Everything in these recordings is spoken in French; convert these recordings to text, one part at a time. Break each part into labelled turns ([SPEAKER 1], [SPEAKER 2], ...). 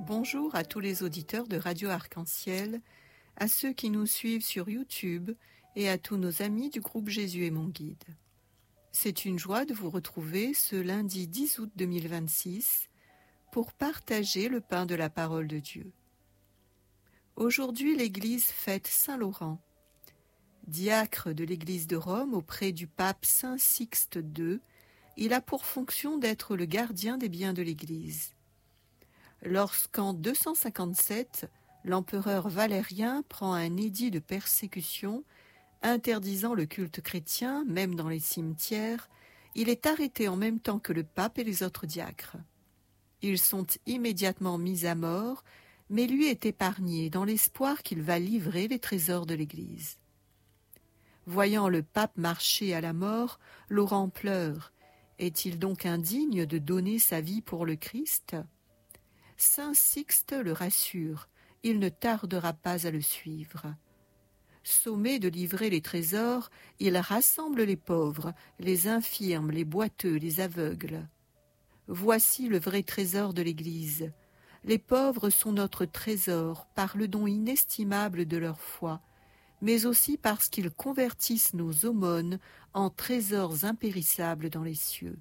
[SPEAKER 1] Bonjour à tous les auditeurs de Radio Arc-en-Ciel, à ceux qui nous suivent sur YouTube et à tous nos amis du groupe Jésus est mon guide. C'est une joie de vous retrouver ce lundi 10 août 2026 pour partager le pain de la parole de Dieu. Aujourd'hui, l'Église fête Saint Laurent, diacre de l'Église de Rome auprès du pape Saint Sixte II. Il a pour fonction d'être le gardien des biens de l'Église. Lorsqu'en 257, l'empereur Valérien prend un édit de persécution interdisant le culte chrétien, même dans les cimetières, il est arrêté en même temps que le pape et les autres diacres. Ils sont immédiatement mis à mort, mais lui est épargné dans l'espoir qu'il va livrer les trésors de l'Église. Voyant le pape marcher à la mort, Laurent pleure. Est-il donc indigne de donner sa vie pour le Christ ? Saint Sixte le rassure, il ne tardera pas à le suivre. Sommé de livrer les trésors, il rassemble les pauvres, les infirmes, les boiteux, les aveugles. Voici le vrai trésor de l'Église. Les pauvres sont notre trésor par le don inestimable de leur foi, mais aussi parce qu'ils convertissent nos aumônes en trésors impérissables dans les cieux.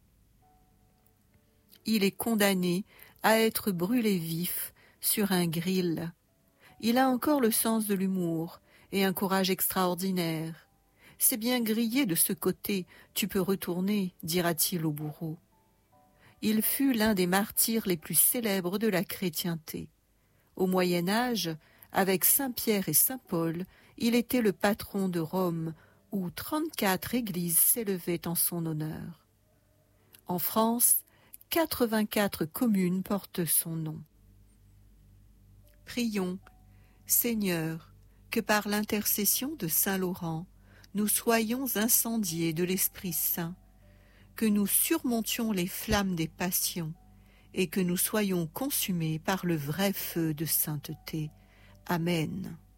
[SPEAKER 1] Il est condamné à être brûlé vif sur un gril. Il a encore le sens de l'humour et un courage extraordinaire. C'est bien grillé de ce côté, tu peux retourner, dira-t-il au bourreau. Il fut l'un des martyrs les plus célèbres de la chrétienté. Au Moyen-Âge, avec Saint Pierre et Saint Paul, il était le patron de Rome, où 34 églises s'élevaient en son honneur. En France, 84 communes portent son nom. Prions, Seigneur, que par l'intercession de Saint Laurent, nous soyons incendiés de l'Esprit Saint, que nous surmontions les flammes des passions et que nous soyons consumés par le vrai feu de sainteté. Amen.